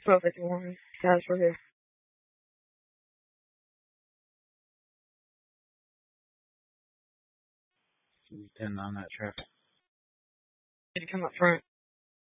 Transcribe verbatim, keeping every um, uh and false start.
twelve fifty-one. Guys, we're here. ten on that traffic. Did you come up front?